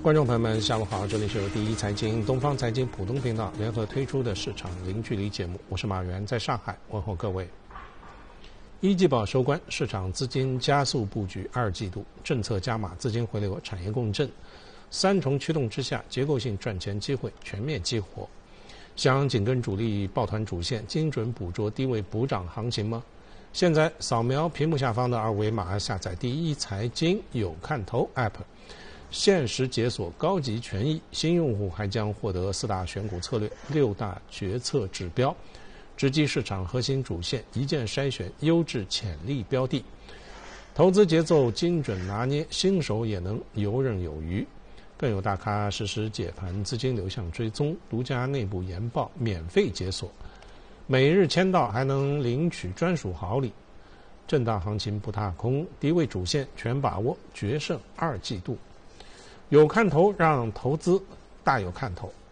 观众朋友们，下午好，这里是由第一财经、东方财经浦东频道联合推出的市场零距离节目，我是马原，在上海问候各位。一季报收官，市场资金加速布局二季度，政策加码，资金回流，产业共振，三重驱动之下，结构性赚钱机会全面激活。想紧跟主力抱团主线，精准捕捉低位补涨行情吗？现在扫描屏幕下方的二维码，下载第一财经有看头 App， 限时解锁高级权益，新用户还将获得4大选股策略、6大决策指标，直击市场核心主线，一键筛选优质潜力标的，投资节奏精准拿捏，新手也能游刃有余。更有大咖实时解盘，资金流向追踪，独家内部研报免费解锁，每日签到还能领取专属好礼。震荡行情不踏空，低位主线全把握，决胜二季度。有看头，让投资大有看头。